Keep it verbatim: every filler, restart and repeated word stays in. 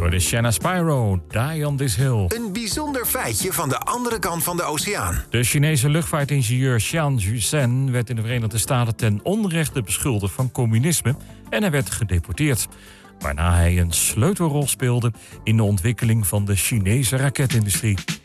hoorde Shanna Spyro, Die on This Hill. Een bijzonder feitje van de andere kant van de oceaan. De Chinese luchtvaartingenieur Xian Zhusen werd in de Verenigde Staten ten onrechte beschuldigd van communisme en hij werd gedeporteerd. Waarna hij een sleutelrol speelde in de ontwikkeling van de Chinese raketindustrie.